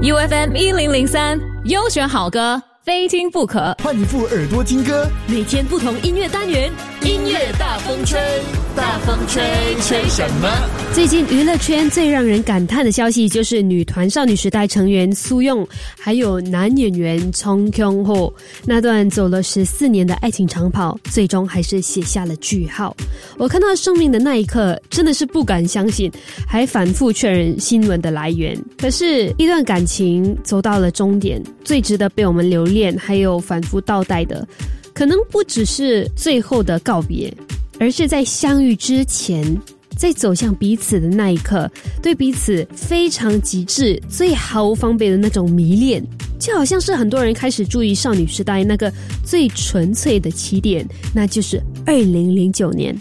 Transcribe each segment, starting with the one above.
UFM 1003优选好歌，非听不可。 换你副耳朵听歌， 每天不同音乐单元， 音乐大风吹，大风吹，吹什么？ 最近娱乐圈最让人感叹的消息就是女团少女时代成员苏用还有男演员从kyung ho那段走了14年的爱情长跑，最终还是写下了句号。我看到生命的那一刻真的是不敢相信，还反复确认新闻的来源。可是一段感情走到了终点，最值得被我们留恋还有反复倒带的，可能不只是最后的告别，而是在相遇之前，在走向彼此的那一刻，对彼此非常极致最毫无防备的那种迷恋，就好像是很多人开始注意少女时代那个最纯粹的起点，那就是2009年。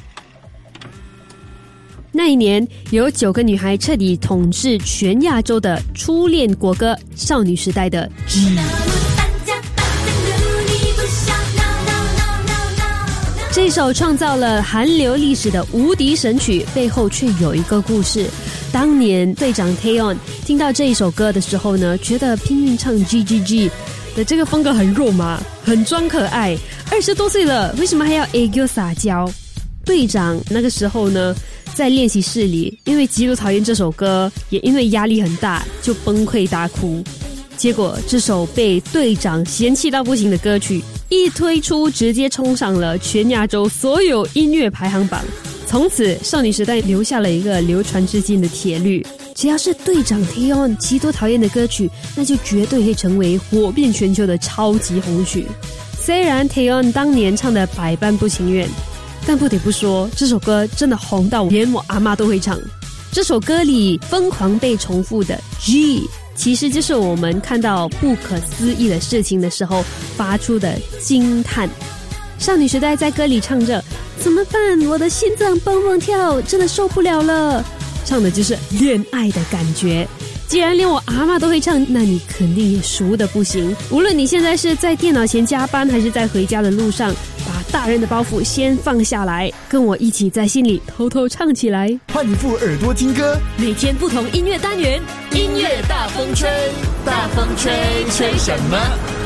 那一年有9个女孩彻底统治全亚洲的初恋国歌少女时代的 G。这首创造了韩流历史的无敌神曲背后却有一个故事。当年队长 Taeyeon 听到这一首歌的时候呢，觉得拼命唱 GGG 的这个风格很肉麻，很装可爱。20多岁了，为什么还要 AQ 撒娇？队长那个时候呢，在练习室里，因为极度讨厌这首歌，也因为压力很大，就崩溃大哭。结果这首被队长嫌弃到不行的歌曲一推出，直接冲上了全亚洲所有音乐排行榜。从此少女时代留下了一个流传至今的铁律，只要是队长 Taeyeon 极度讨厌的歌曲，那就绝对会成为火遍全球的超级红曲。虽然 Taeyeon 当年唱的百般不情愿，但不得不说这首歌真的红到连我阿嬷都会唱。这首歌里疯狂被重复的 G，其实就是我们看到不可思议的事情的时候发出的惊叹。少女时代在歌里唱着怎么办，我的心脏蹦蹦跳，真的受不了了，唱的就是恋爱的感觉。既然连我阿嬷都会唱，那你肯定也熟的不行。无论你现在是在电脑前加班，还是在回家的路上，把大人的包袱先放下来，跟我一起在心里偷偷唱起来。 换你副耳朵听歌， 每天不同音乐单元， 音乐大风吹，大风吹，吹什么？